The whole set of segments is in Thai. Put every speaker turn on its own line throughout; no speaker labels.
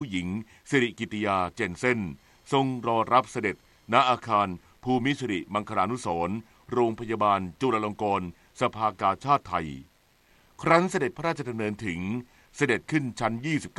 หญิงสิริกิติยาเจนเซ่นทรงรอรับเสด็จณอาคารภูมิสิริมังคลานุสรณ์โรงพยาบาลจุฬาลงกรณ์สภากาชาดไทยครั้นเสด็จพระราชดำเนินถึงเสด็จขึ้นชั้น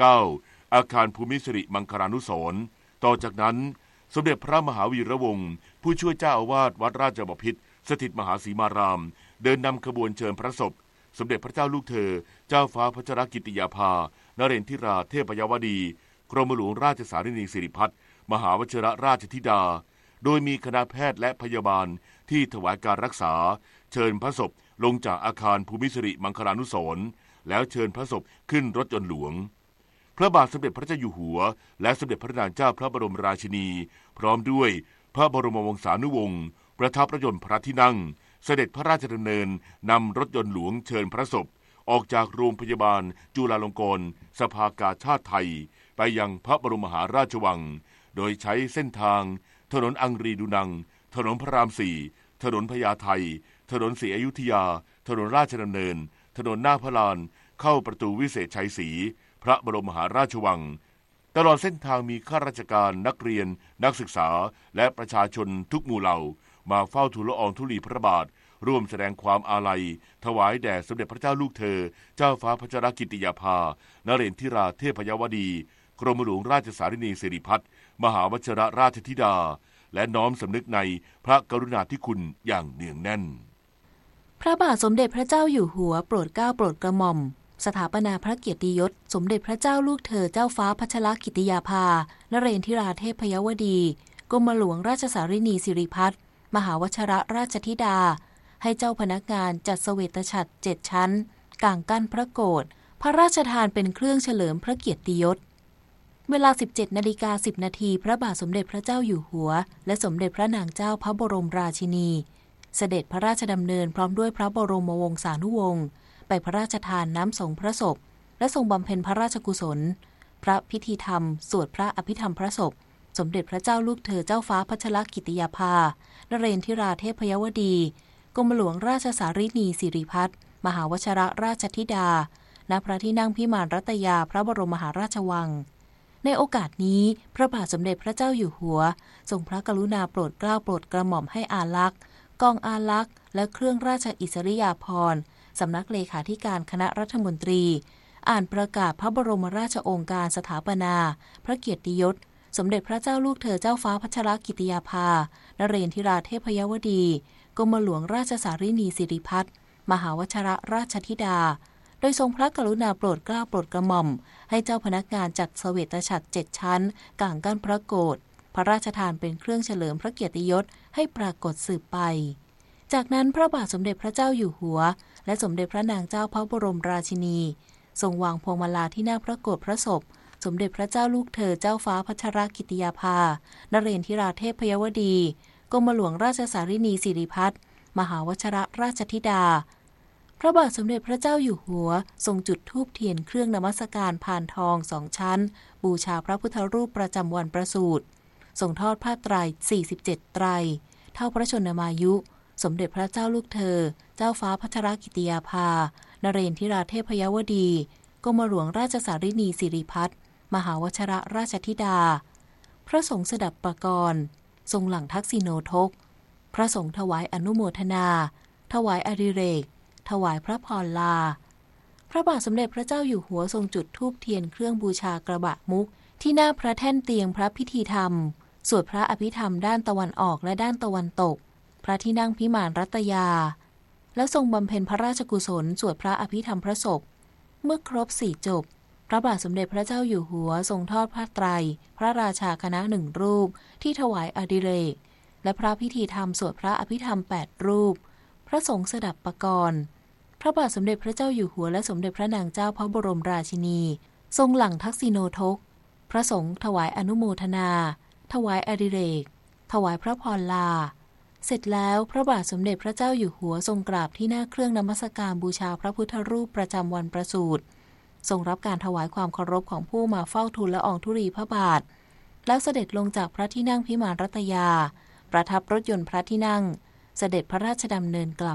29อาคารภูมิสิริมังคลานุสรณ์ต่อจากนั้นสมเด็จพระมหาวีระวงศ์ผู้ช่วยเจ้าอาวาสวัดราชบพิตรสถิตมหาสีมารามเดินนำขบวนเชิญพระศพสมเด็จพระเจ้าลูกเธอเจ้าฟ้าพัชรกิติยาภานเรนทิราเทพยวดีกรมหลวงราชสารินีสิริพัฒน์มหาวชิรราชธิดาโดยมีคณะแพทย์และพยาบาลที่ถวายการรักษาเชิญพระศพลงจากอาคารภูมิสิริมังคลานุสรณ์แล้วเชิญพระศพขึ้นรถยนต์หลวงพระบาทสมเด็จพระเจ้าอยู่หัวและสมเด็จพระนางเจ้าพระบรมราชินีพร้อมด้วยพระบรมวงศานุวงศ์ประทับรถยนต์พระที่นั่งเสด็จพระราชดำเนินนำรถยนต์หลวงเชิญพระศพออกจากโรงพยาบาลจุฬาลงกรณ์สภากาชาดไทยไปยังพระบรมมหาราชวังโดยใช้เส้นทางถนนอังรีดูนังถนนพระราม4ถนนพญาไทถนนศรีอยุธยาถนนราชดำเนินถนนหน้าพระลานเข้าประตูวิเศษชัยศรีพระบรมมหาราชวังตลอดเส้นทางมีข้าราชการนักเรียนนักศึกษาและประชาชนทุกหมู่เหล่ามาเฝ้าทูลละอองธุลีพระบาทร่วมแสดงความอาลัยถวายแด่สมเด็จพระเจ้าลูกเธอเจ้าฟ้าพัชรกิติยาภานเรนทิราเทพยวดีกรมหลวงราชสารินีสิริพัฒน์มหาวชิรราชธิดาและน้อมสำนึกในพระกรุณาธิคุณอย่างเนืองแน่น
พระบาทสมเด็จพระเจ้าอยู่หัวโปรดเกล้าโปรดกระหม่อมสถาปนาพระเกียรติยศสมเด็จพระเจ้าลูกเธอเจ้าฟ้าพัชรกิติยาภานเรนทิราเทพยวดีกรมหลวงราชสารินีสิริพัฒน์มหาวชิรราชธิดาให้เจ้าพนักงานจัดเสวตฉัตร7ชั้นกางกั้นพระโกฐพระราชทานเป็นเครื่องเฉลิมพระเกียรติยศเวลา 17:10 นาทีพระบาทสมเด็จพระเจ้าอยู่หัวและสมเด็จพระนางเจ้าพระบรมราชินีเสด็จพระราชดำเนินพร้อมด้วยพระบรมวงศานุวงศ์ไปพระราชทานน้ำสงพระศพและทรงบำเพ็ญพระราชกุศลพระพิธีธรรมสวดพระอภิธรรมพระศพสมเด็จพระเจ้าลูกเธอเจ้าฟ้าพัชรกิติยาภานเรนทิราเทพยวดีกรมหลวงราชสารินีสิริพัฒน์มหาวชิรราชธิดาณพระที่นั่งพิมานรัตยาพระบรมมหาราชวังในโอกาสนี้พระบาทสมเด็จพระเจ้าอยู่หัวทรงพระกรุณาโปรดเกล้าโปรดกระหม่อมให้อาลักษ์กองอาลักษ์และเครื่องราชอิสริยาภรณ์สำนักเลขาธิการคณะรัฐมนตรีอ่านประกาศพระบรมราชโองการสถาปนาพระเกียรติยศสมเด็จพระเจ้าลูกเธอเจ้าฟ้าพัชรกิติยาภานเรนทิราเทพยวดีกรมหลวงราชสารินีสิริพัฒน์มหาวชิรราชธิดาโดยทรงพระกรุณาโปรดเกล้าโปรดกระหม่อมให้เจ้าพนักงานจัดเสวตฉัตร7ชั้นกางกั้นพระโกฐพระราชทานเป็นเครื่องเฉลิมพระเกียรติยศให้ปรากฏสืบไปจากนั้นพระบาทสมเด็จพระเจ้าอยู่หัวและสมเด็จพระนางเจ้าพระบรมราชินีทรงวางพวงมาลาที่หน้าพระโกฐพระศพสมเด็จพระเจ้าลูกเธอเจ้าฟ้าพัชรกิติยาภานเรนทิราเทพยวดีกรมหลวงราชสารินีสิริพัฒน์มหาวชิรราชธิดาพระบาทสมเด็จพระเจ้าอยู่หัวทรงจุดธูปเทียนเครื่องนมัสการพานทอง2ชั้นบูชาพระพุทธรูปประจำวันประสูติทรงทอดผ้าไตร47ไตรเท่าพระชนมายุสมเด็จพระเจ้าลูกเธอเจ้าฟ้าพัชรกิติยาภานเรนทิราเทพยวดีกรมหลวงราชสารินีสิริพัฒน์มหาวชิรราชธิดาพระสงฆ์สดับประกรณ์ทรงหลั่งทักษิโนทกพระสงฆ์ถวายอนุโมทนาถวายอดิเรกถวายพระพรลาพระบาทสมเด็จพระเจ้าอยู่หัวทรงจุดธูปเทียนเครื่องบูชากระบะมุกที่หน้าพระแท่นเตียงพระพิธีธรรมสวดพระอภิธรรมด้านตะวันออกและด้านตะวันตกพระที่นั่งพิมานรัตยาและทรงบำเพ็ญพระราชกุศลสวดพระอภิธรรมพระศพเมื่อครบ4จบพระบาทสมเด็จพระเจ้าอยู่หัวทรงทอดผ้าไตรพระราชาคณะ1รูปที่ถวายอดิเรกและพระพิธีธรรมสวดพระอภิธรรม8รูปพระสงฆ์สดับประกรณ์พระบาทสมเด็จพระเจ้าอยู่หัวและสมเด็จพระนางเจ้าพระบรมราชินีทรงหลั่งทักษิโนทกพระสงฆ์ถวายอนุโมทนาถวายอดิเรกถวายพระพรลาเสร็จแล้วพระบาทสมเด็จพระเจ้าอยู่หัวทรงกราบที่หน้าเครื่องนมัสการบูชาพระพุทธรูปประจำวันประสูติทรงรับการถวายความเคารพของผู้มาเฝ้าทูลละอองธุลีพระบาทแล้วเสด็จลงจากพระที่นั่งพิมานรัตยาประทับรถยนต์พระที่นั่งเสด็จพระราชดำเนินกลับ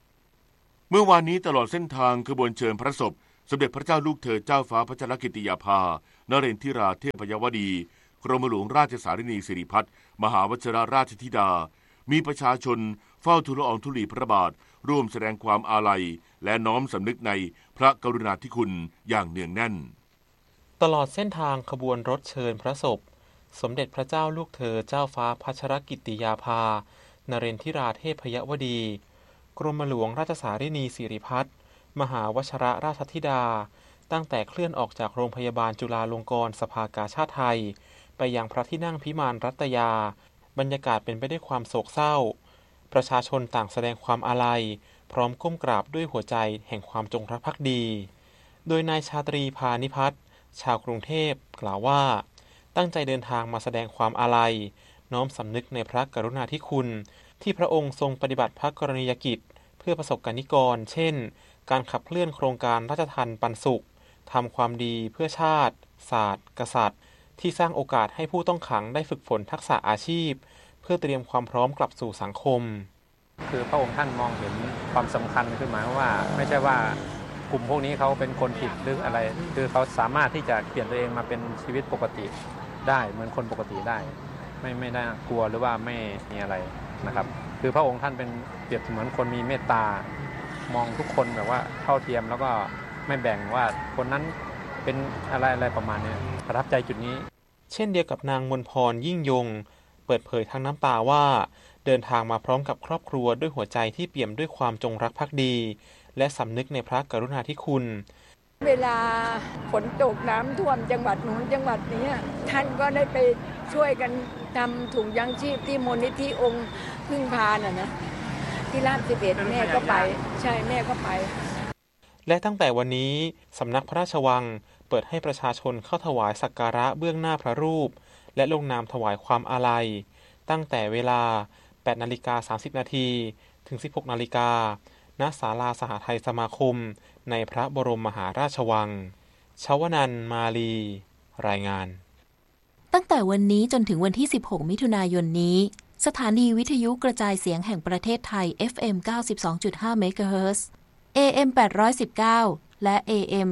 เมื่อวานนี้ตลอดเส้นทางขบวนเชิญพระศพสมเด็จพระเจ้าลูกเธอเจ้าฟ้าพัชรกิติยาภานเรนทิราเทพยวดีกรมหลวงราชสารินีสิริพัฒน์มหาวชิรราชธิดามีประชาชนเฝ้าทูลละอองธุลีพระบาทร่วมแสดงความอาลัยและน้อมสำนึกในพระกรุณาธิคุณอย่างเนืองแน่น
ตลอดเส้นทางขบวนรถเชิญพระศพสมเด็จพระเจ้าลูกเธอเจ้าฟ้าพัชรกิติยาภานเรนทิราเทพยวดีกรมหลวงราชสารินีสิริพัฒน์มหาวชิรราชธิดาตั้งแต่เคลื่อนออกจากโรงพยาบาลจุฬาลงกรณ์สภากาชาดไทยไปยังพระที่นั่งพิมานรัตยาบรรยากาศเป็นไปด้วยความโศกเศร้าประชาชนต่างแสดงความอาลัยพร้อมก้มกราบด้วยหัวใจแห่งความจงรักภักดีโดยนายชาตรีพานิพัฒน์ชาวกรุงเทพกล่าวว่าตั้งใจเดินทางมาแสดงความอาลัยน้อมสำนึกในพระกรุณาธิคุณที่พระองค์ทรงปฏิบัติพระกรณียกิจเพื่อประสบกนิกรเช่นการขับเคลื่อนโครงการราชทัณฑ์ปันสุขทำความดีเพื่อชาติศาสตร์กษัตริย์ที่สร้างโอกาสให้ผู้ต้องขังได้ฝึกฝนทักษะอาชีพเพื่อเตรียมความพร้อมกลับสู่สังคม
คือพระองค์ท่านมองเห็นความสำคัญขึ้นมาว่าไม่ใช่ว่ากลุ่มพวกนี้เขาเป็นคนผิดหรืออะไรคือเขาสามารถที่จะเปลี่ยนตัวเองมาเป็นชีวิตปกติได้เหมือนคนปกติได้ไม่ได้กลัวหรือว่าไม่มีอะไรนะครับคือพระองค์ท่านเป็นเปรียบเหมือนคนมีเมตตามองทุกคนแบบว่าเท่าเทียมแล้วก็ไม่แบ่งว่าคนนั้นเป็นอะไรประมาณนี้ประทับใจจุดนี้
เช่นเดียวกับนางมนพรยิ่งยงเปิดเผยทั้งน้ำตาว่าเดินทางมาพร้อมกับครอบครัวด้วยหัวใจที่เปี่ยมด้วยความจงรักภักดีและสำนึกในพระกรุณาธิคุณ
เวลาฝนตกน้ำท่วมจังหวัดนู้นจังหวัดนี้ท่านก็ได้ไปช่วยกันทำถุงยังชีพที่มูลนิธิองค์พึ่งพานะที่ราช11แม่ก็ไปใช่แม่ก็ไป
และตั้งแต่วันนี้สำนักพระราชวังเปิดให้ประชาชนเข้าถวายสักการะเบื้องหน้าพระรูปและลงนามถวายความอาลัยตั้งแต่เวลา 8:30 น.ถึง 16:00 น.ณ ศาลาสหทัยสมาคมในพระบรมมหาราชวังชวนันท์ มาลี รายงาน
ตั้งแต่วันนี้จนถึงวันที่ 16 มิถุนายนนี้สถานีวิทยุกระจายเสียงแห่งประเทศไทย FM 92.5 เมกะเฮิรตซ์ AM 819 และ AM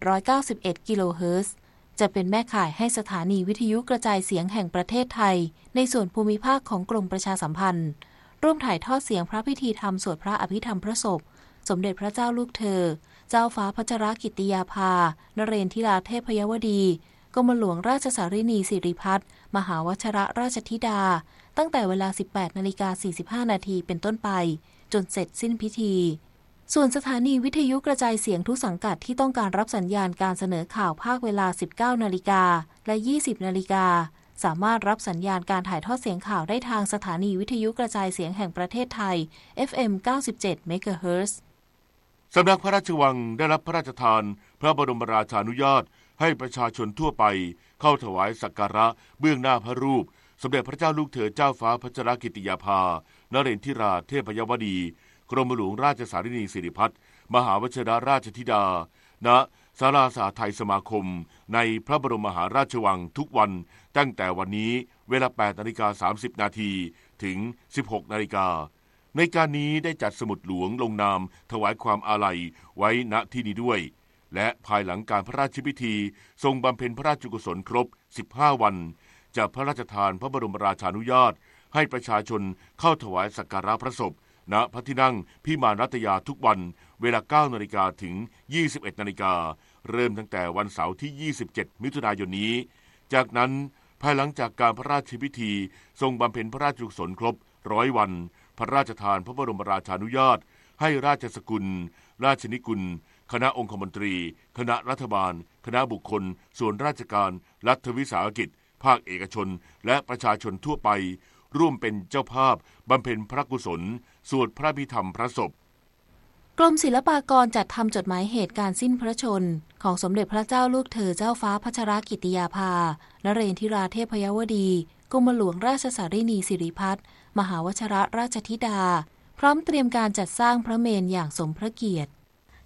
891 กิโลเฮิรตซ์จะเป็นแม่ข่ายให้สถานีวิทยุกระจายเสียงแห่งประเทศไทยในส่วนภูมิภาคของกรมประชาสัมพันธ์ร่วมถ่ายทอดเสียงพระพิธีธรรมสวดพระอภิธรรมพระศพสมเด็จพระเจ้าลูกเธอเจ้าฟ้าพัชรกิติยาภานเรนทิราเทพยวดีกรมหลวงราชสารินีสิริพัฒน์มหาวชิรราชธิดาตั้งแต่เวลา 18:45 น.เป็นต้นไปจนเสร็จสิ้นพิธีส่วนสถานีวิทยุกระจายเสียงทุกสังกัดที่ต้องการรับสัญญาณการเสนอข่าวภาคเวลา 19:00 น.และ 20:00 น.สามารถรับสัญญาณการถ่ายทอดเสียงข่าวได้ทางสถานีวิทยุกระจายเสียงแห่งประเทศไทย FM 97 เมกะเฮิรตซ์
สำนักพระราชวังได้รับพระราชทานพระบรมราชานุญาตให้ประชาชนทั่วไปเข้าถวายสักการะเบื้องหน้าพระรูปสมเด็จพระเจ้าลูกเธอเจ้าฟ้าพัชรกิติยาภานเรนทิราเทพยวดีกรมหลวงราชสารินีสิริพัฒน์มหาวชิรราชธิดาณศาลาสหทัยสมาคมในพระบรมมหาราชวังทุกวันตั้งแต่วันนี้เวลา 8:30 น.ถึง 16:00 น.ในการนี้ได้จัดสมุดหลวงลงนามถวายความอาลัยไว้ณที่นี้ด้วยและภายหลังการพระราชพิธีทรงบำเพ็ญพระราชกุศลครบ15 วันจะพระราชทานพระบรมราชานุญาตให้ประชาชนเข้าถวายสักการะพระศพณพระที่นั่งพิมานรัตยาทุกวันเวลา 9:00 น.ถึง 21:00 น.เริ่มตั้งแต่วันเสาร์ที่ 27 มิถุนายนนี้จากนั้นภายหลังจากการพระราชพิธีทรงบำเพ็ญพระราชกุศลครบ100 วันพระราชทานพระบรมราชานุญาตให้ราชสกุลราชนิกุลคณะองคมนตรีคณะรัฐบาลคณะบุคคลส่วนราชการรัฐวิสาหกิจภาคเอกชนและประชาชนทั่วไปร่วมเป็นเจ้าภาพบำเพ็ญพระกุศลสวดพระพิธรรมพระศพ
กรมศิลปากรจัดทำจดหมายเหตุการสิ้นพระชนของสมเด็จพระเจ้าลูกเธอเจ้าฟ้าพัชรกิติยาภานเรนทิราเทพยวดีกรมหลวงราชสารินีสิริพัฒน์มหาวชิรราชธิดาพร้อมเตรียมการจัดสร้างพระเมรุอย่างสมพระเกียรติ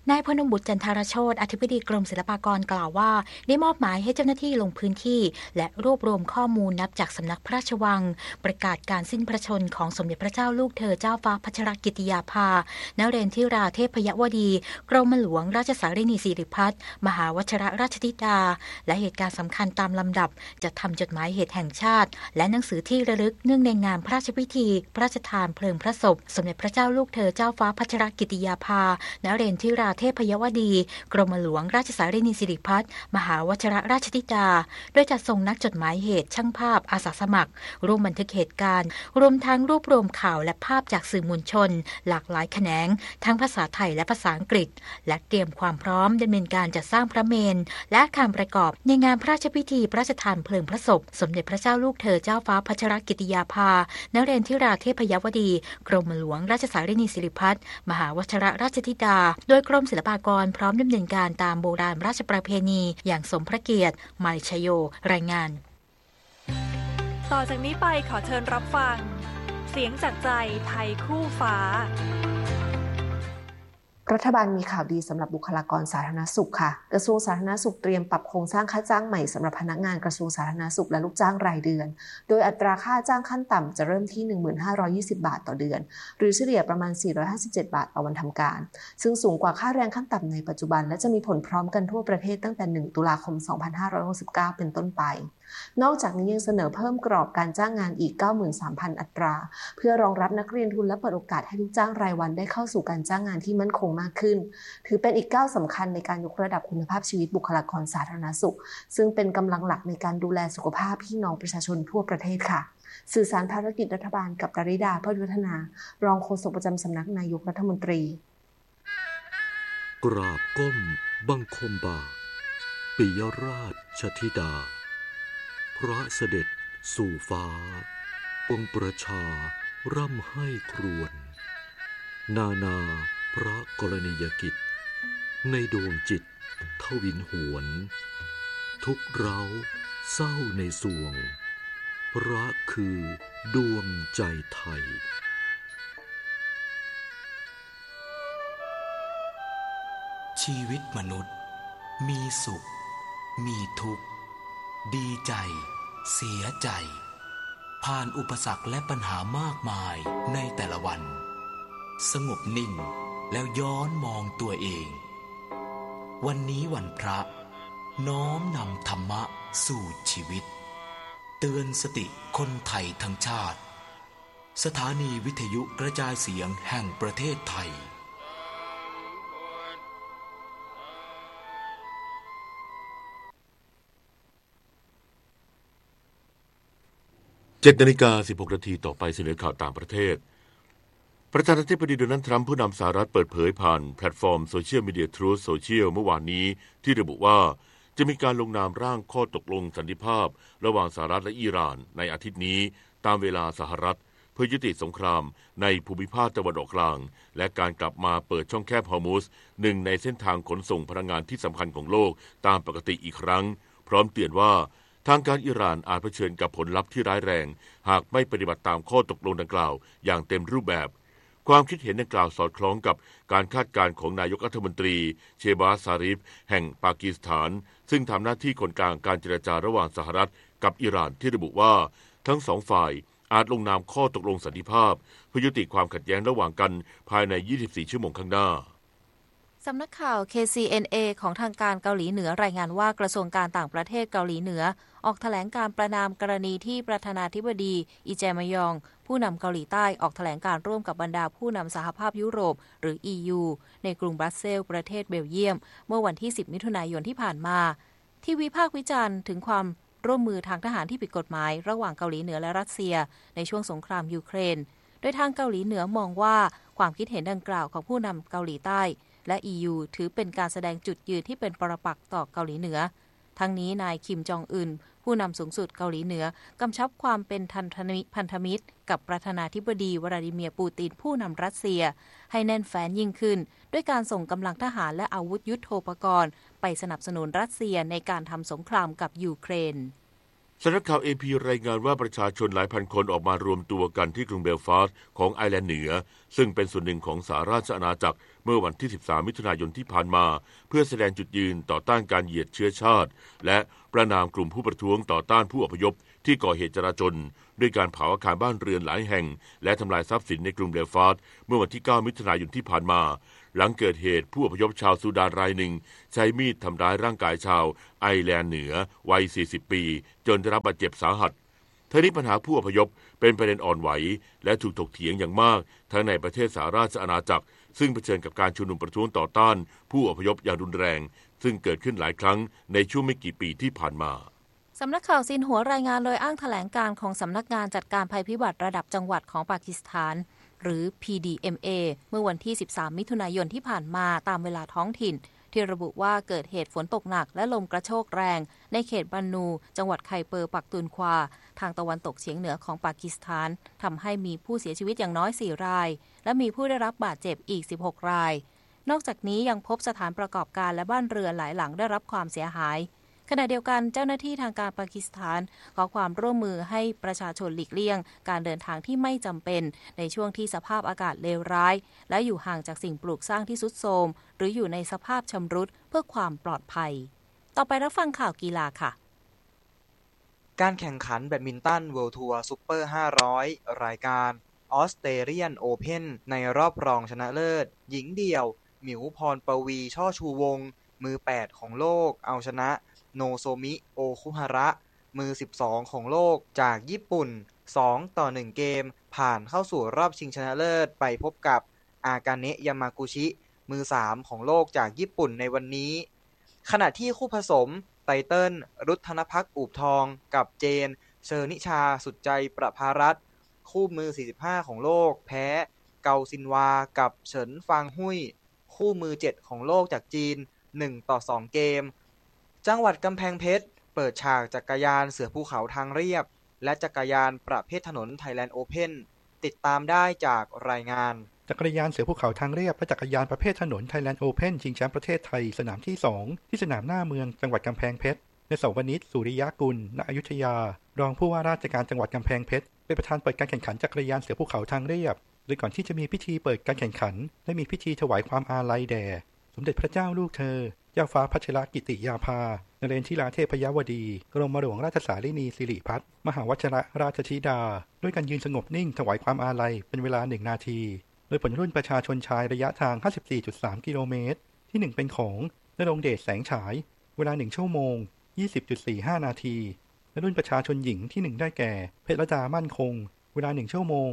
นายพนมบุตรจันทรโชติอธิบดีกรมศิลปากรกล่าวว่าได้มอบหมายให้เจ้าหน้าที่ลงพื้นที่และรวบรวมข้อมูลนับจากสำนักพระราชวังประกาศการสิ้นพระชนของสมเด็จพระเจ้าลูกเธอเจ้าฟ้าพัชรกิติยาภานเรนทิราเทพยวดีกรมหลวงราชสารินีสิริพัฒน์มหาวชิรราชธิดาและเหตุการณ์สำคัญตามลำดับจะทำจดหมายเหตุแห่งชาติและหนังสือที่ระลึกเนื่องในงานพระราชพิธีพระราชทานเพลิงพระศพสมเด็จพระเจ้าลูกเธอเจ้าฟ้าพัชรกิติยาภานเรนทิราเทพยวดีกรมหลวงราชสารินีสิริพัฒน์มหาวชิรราชธิดาโดยจะส่งนักจดหมายเหตุช่างภาพอาสาสมัครร่วมบันทึกเหตุการณ์รวมทั้งรวบรวมข่าวและภาพจากสื่อมวลชนหลากหลายแขนงทั้งภาษาไทยและภาษาอังกฤษและเตรียมความพร้อมดำเนินการจัดสร้างพระเมรุและอาคารประกอบในงานพระราชพิธีพระราชทานเพลิงพระศพสมเด็จพระเจ้าลูกเธอเจ้าฟ้าพัชรกิติยาภานเรนทิราเทพยวดีกรมหลวงราชสารินีสิริพัฒน์มหาวชิรราชธิดาโดยกรมศิลปากรพร้อมดำเนินการตามโบราณราชประเพณีอย่างสมพระเกียรติไมล์ชโยรายงาน
ต่อจากนี้ไปขอเชิญรับฟังเสียงจากใจไทยคู่ฟ้า
รัฐบาลมีข่าวดีสำหรับบุคลากรสาธารณสุขค่ะกระทรวงสาธารณสุขเตรียมปรับโครงสร้างค่าจ้างใหม่สำหรับพนักงานกระทรวงสาธารณสุขและลูกจ้างรายเดือนโดยอัตราค่าจ้างขั้นต่ำจะเริ่มที่ 1520 บาทต่อเดือนหรือเฉลี่ยประมาณ457 บาทต่อวันทำการซึ่งสูงกว่าค่าแรงขั้นต่ำในปัจจุบันและจะมีผลพร้อมกันทั่วประเทศตั้งแต่1ตุลาคม2569เป็นต้นไปนอกจากนี้ยังเสนอเพิ่มกรอบการจ้างงานอีก 93,000 อัตราเพื่อรองรับนักเรียนทุนและเปิดโอกาสให้ลูกจ้างรายวันได้เข้าสู่การจ้างงานที่มั่นคงมากขึ้นถือเป็นอีกก้าวสำคัญในการยกระดับคุณภาพชีวิตบุคลากรสาธารณสุขซึ่งเป็นกำลังหลักในการดูแลสุขภาพพี่น้องประชาชนทั่วประเทศค่ะสื่อสารภารกิจรัฐบาลกับดาริดาเพื่อพัฒนารองโฆษกประจำสำนักนายกรัฐมนตรี
กราบก้มบังคมบาทปิยราชธิดาพระเสด็จสู่ฟ้าองค์ประชาร่ำให้ครวญนาพระกรณียกิจในดวงจิตทวินหวนทุกเร้าเศร้าในสวงพระคือดวงใจไทย
ชีวิตมนุษย์มีสุขมีทุกข์ดีใจเสียใจผ่านอุปสรรคและปัญหามากมายในแต่ละวันสงบนิ่งแล้วย้อนมองตัวเองวันนี้วันพระน้อมนำธรรมะสู่ชีวิตเตือนสติคนไทยทั้งชาติสถานีวิทยุกระจายเสียงแห่งประเทศไทย
7:16 นาทีต่อไปเสนอข่าวต่างประเทศประธานาธิบดีโดนัลด์ทรัมป์ผู้นำสหรัฐเปิดเผยผ่านแพลตฟอร์มโซเชียลมีเดียทรูธโซเชียลเมื่อวานนี้ที่ระบุว่าจะมีการลงนามร่างข้อตกลงสันติภาพระหว่างสหรัฐและอิหร่านในอาทิตย์นี้ตามเวลาสหรัฐเพื่อยุติสงครามในภูมิภาคตะวันออกกลางและการกลับมาเปิดช่องแคบฮอร์มุซหนึ่งในเส้นทางขนส่งพลังงานที่สำคัญของโลกตามปกติอีกครั้งพร้อมเตือนว่าทางการอิหร่านอาจเผชิญกับผลลัพธ์ที่ร้ายแรงหากไม่ปฏิบัติตามข้อตกลงดังกล่าวอย่างเต็มรูปแบบความคิดเห็นดังกล่าวสอดคล้องกับการคาดการณ์ของนายกรัฐมนตรีเชบาซาริฟแห่งปากีสถานซึ่งทำหน้าที่คนกลางการเจรจาระหว่างสหรัฐกับอิหร่านที่ระบุว่าทั้งสองฝ่ายอาจลงนามข้อตกลงสันติภาพเพื่อยุติความขัดแย้งระหว่างกันภายใน24ชั่วโมงข้างหน้า
สำนักข่าว KCNA ของทางการเกาหลีเหนือรายงานว่ากระทรวงการต่างประเทศเกาหลีเหนือออกแถลงการประณามกรณีที่ประธานาธิบดีอิแจมยองผู้นำเกาหลีใต้ออกแถลงการร่วมกับบรรดาผู้นำสหภาพยุโรปหรือ EU ในกรุงบรัสเซลส์ประเทศเบลเยียมเมื่อวันที่10มิถุนายนที่ผ่านมาที่วิพากษ์วิจารณ์ถึงความร่วมมือทางทหารที่ผิดกฎหมายระหว่างเกาหลีเหนือและรัสเซียในช่วงสงครามยูเครนโดยทางเกาหลีเหนือมองว่าความคิดเห็นดังกล่าวของผู้นำเกาหลีใต้และ EU ถือเป็นการแสดงจุดยืนที่เป็นปรปักษ์ต่อเกาหลีเหนือทั้งนี้นายคิมจองอึนผู้นำสูงสุดเกาหลีเหนือกำชับความเป็นพันธมิตรกับประธานาธิบดีวลาดิเมียร์ปูตินผู้นำรัสเซียให้แน่นแฟ้นยิ่งขึ้นด้วยการส่งกำลังทหารและอาวุธยุทโธปกรณ์ไปสนับสนุนรัสเซียในการทำสงครามกับยูเครน
สำนักข่าว AP รายงานว่าประชาชนหลายพันคนออกมารวมตัวกันที่กรุงเบลฟาสต์ของไอร์แลนด์เหนือซึ่งเป็นส่วนหนึ่งของสหราชอาณาจักรเมื่อวันที่ 13 มิถุนายนที่ผ่านมาเพื่อแสดงจุดยืนต่อต้านการเหยียดเชื้อชาติและประณามกลุ่มผู้ประท้วงต่อต้านผู้อพยพที่ก่อเหตุจลาจลด้วยการเผาอาคารบ้านเรือนหลายแห่งและทำลายทรัพย์สินในกรุงเบลฟาสต์เมื่อวันที่ 9 มิถุนายนที่ผ่านมาหลังเกิดเหตุผู้อพยพชาวซูดานรายหนึ่งใช้มีดทำร้ายร่างกายชาวไอร์แลนด์เหนือวัย 40 ปีจนได้รับบาดเจ็บสาหัสทั้งนี้ปัญหาผู้อพยพเป็นประเด็นอ่อนไหวและถูกถกเถียงอย่างมากทั้งในประเทศสหราชอาณาจักรซึ่งเผชิญกับการชุมนุมประท้วงต่อต้านผู้อพยพอย่างรุนแรงซึ่งเกิดขึ้นหลายครั้งในช่วงไม่กี่ปีที่ผ่านมา
สำนักข่าวซินหัวรายงานโดยอ้างแถลงการของสำนักงานจัดการภัยพิบัติระดับจังหวัดของปากีสถานหรือ PDMA เมื่อวันที่ 13 มิถุนายนที่ผ่านมาตามเวลาท้องถิ่นที่ระบุว่าเกิดเหตุฝนตกหนักและลมกระโชกแรงในเขตบันนูจังหวัดไคเปอร์ปักตุนควาทางตะวันตกเฉียงเหนือของปากีสถานทำให้มีผู้เสียชีวิตอย่างน้อย 4 รายและมีผู้ได้รับบาดเจ็บอีก 16 รายนอกจากนี้ยังพบสถานประกอบการและบ้านเรือนหลายหลังได้รับความเสียหายขณะเดียวกันเจ้าหน้าที่ทางการปากีสถานขอความร่วมมือให้ประชาชนหลีกเลี่ยงการเดินทางที่ไม่จำเป็นในช่วงที่สภาพอากาศเลวร้ายและอยู่ห่างจากสิ่งปลูกสร้างที่ทรุดโทรมหรืออยู่ในสภาพชำรุดเพื่อความปลอดภัยต่อไปรับฟังข่าวกีฬาค่ะ
การแข่งขันแบดมินตัน World Tour Super 500 รายการออสเตรเลียนโอเพ่นในรอบรองชนะเลิศหญิงเดี่ยวหมิวพรปวีช่อชูวงศ์มือ 8 ของโลกเอาชนะโนโซมิโอคุฮาระมือ 12 ของโลกจากญี่ปุ่น2-1 เกมผ่านเข้าสู่รอบชิงชนะเลิศไปพบกับอากาเนะยามากุชิมือ 3 ของโลกจากญี่ปุ่นในวันนี้ขณะที่คู่ผสมไตเติ้ลรุทธนภักดิ์อูบทองกับเจนเชอร์นิชาสุดใจประภารัตน์คู่มือ 45 ของโลกแพ้เกาซินวากับเฉินฟางหุ่ยคู่มือ 7 ของโลกจากจีน1-2 เกมจังหวัดกำแพงเพชรเปิดฉากจักรยานเสือภูเขาทางเรียบและจักรยานประเภทถนนไทยแลนด์โอเพ่นติดตามได้จากรายงาน
จักรยานเสือภูเขาทางเรียบและจักรยานประเภทถนนไทยแลนด์โอเพ่นชิงแชมป์ประเทศไทยสนามที่ 2ที่สนามหน้าเมืองจังหวัดกำแพงเพชรในสวนิช สุริยกุล ณ อยุธยารองผู้ว่าราชการจังหวัดกำแพงเพชรเป็นประธานเปิดการแข่งขันจักรยานเสือภูเขาทางเรียบโดยก่อนที่จะมีพิธีเปิดการแข่งขันได้มีพิธีถวายความอาลัยแด่สมเด็จพระเจ้าลูกเธอเจ้าฟ้าพัชรกิติยาภานเรนทิราเทพยวดีกรมหลวงราชสารินีสิริพัฒน์มหาวชิรราชธิดาด้วยการยืนสงบนิ่งถวายความอาลัยเป็นเวลา1 นาทีโดยผลรุ่นประชาชนชายระยะทาง 54.3 กิโลเมตรที่1เป็นของณรงค์เดชแสงฉายเวลา1 ชั่วโมง 20.45 นาทีและรุ่นประชาชนหญิงที่1ได้แก่เพชรดามั่นคงเวลา1 ชั่วโมง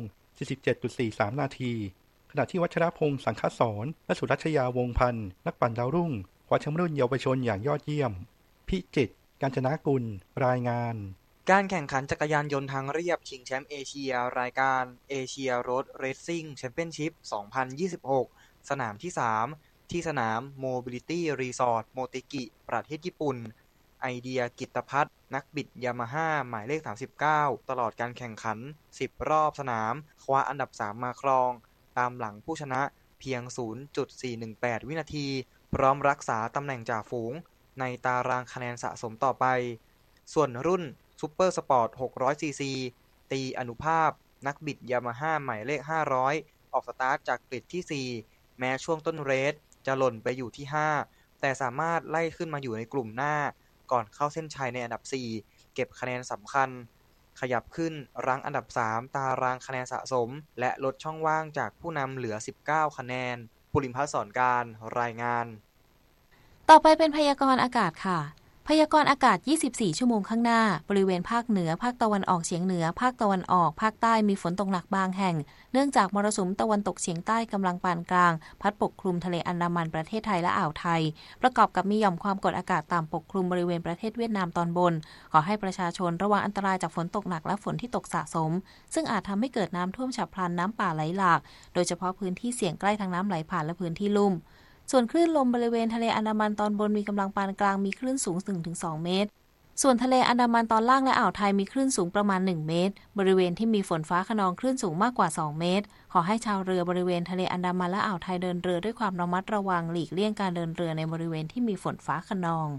47.43 นาทีขณะที่วัชรพงษ์สังฆสรและสุรัชยาวงศ์พันธ์นักปั่นดาวรุ่งคว้าแชมป์รุ่นเยาวชนอย่างยอดเยี่ยมพิจิตร กาญจนกุลรายงาน
การแข่งขันจักรยานยนต์ทางเรียบชิงแชมป์เอเชียรายการเอเชียโรดเรซซิ่งแชมเปี้ยนชิพ 2026 สนามที่ 3 ที่สนาม Mobility Resort โมเตกิประเทศญี่ปุ่นไอเดียกิตตภัทรนักบิดยามาฮ่าหมายเลข 39 ตลอดการแข่งขัน 10 รอบสนามคว้าอันดับ 3 มาครองตามหลังผู้ชนะเพียง 0.418 วินาทีพร้อมรักษาตำแหน่งจ่าฝูงในตารางคะแนนสะสมต่อไปส่วนรุ่นซุปเปอร์สปอร์ต 600 ซีซี ตีอนุภาพนักบิดยามาฮ่าหมายเลข 500 ออกสตาร์ทจากกริดที่ 4 แม้ช่วงต้นเรสจะหล่นไปอยู่ที่ 5 แต่สามารถไล่ขึ้นมาอยู่ในกลุ่มหน้าก่อนเข้าเส้นชัยในอันดับ 4 เก็บคะแนนสำคัญขยับขึ้นรั้งอันดับ 3 ตารางคะแนนสะสมและลดช่องว่างจากผู้นำเหลือ 19 คะแนนปุริมพัฒน์สอนการรายงาน
ต่อไปเป็นพยากรณ์อากาศค่ะพยากรณ์อากาศ24ชั่วโมงข้างหน้าบริเวณภาคเหนือภาคตะวันออกเฉียงเหนือภาคตะวันออกภาคใต้มีฝนตกหนักบางแห่งเนื่องจากมรสุมตะวันตกเฉียงใต้กำลังปานกลางพัดปกคลุมทะเลอันดามันประเทศไทยและอ่าวไทยประกอบกับมีหย่อมความกดอากาศต่ำปกคลุมบริเวณประเทศเวียดนามตอนบนขอให้ประชาชนระวังอันตรายจากฝนตกหนักและฝนที่ตกสะสมซึ่งอาจทำให้เกิดน้ำท่วมฉับพลันน้ำป่าไหลหลากโดยเฉพาะพื้นที่เสี่ยงใกล้ทางน้ำไหลผ่านและพื้นที่ลุ่มส่วนคลื่นลมบริเวณทะเลอันดามันตอนบนมีกำลังปานกลางมีคลื่นสูง 1-2 เมตรส่วนทะเลอันดามันตอนล่างและอ่าวไทยมีคลื่นสูงประมาณ1 เมตรบริเวณที่มีฝนฟ้าคะนองคลื่นสูงมากกว่า2 เมตรขอให้ชาวเรือบริเวณทะเลอันดามันและอ่าวไทยเดินเรือด้วยความระมัดระวังหลีกเลี่ยงการเดินเรือในบริเวณที่มีฝนฟ้าคะนอง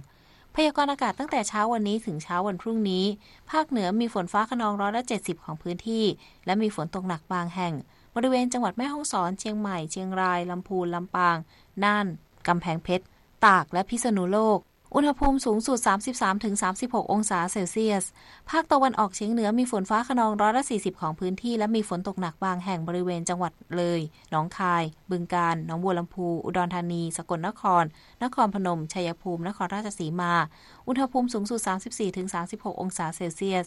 พยากรณ์อากาศตั้งแต่เช้าวันนี้ถึงเช้าวันพรุ่งนี้ภาคเหนือมีฝนฟ้าคะนอง170ของพื้นที่และมีฝนตกหนักบางแห่งบริเวณจังหวัดแม่ฮ่องสอนเชียงใหม่เชียงรายลำพูนลำปางน่านกำแพงเพชรตากและพิษณุโลกอุณหภูมิสูงสุด 33-36 องศาเซลเซียสภาคตะวันออกเฉียงเหนือมีฝนฟ้าคะนอง140ของพื้นที่และมีฝนตกหนักบางแห่งบริเวณจังหวัดเลยหนองคายบึงกาฬหนองบัวลำพูอุดรธานีสกลนครนครพนมชัยภูมินครราชสีมาอุณหภูมิสูงสุด 34-36 องศาเซลเซียส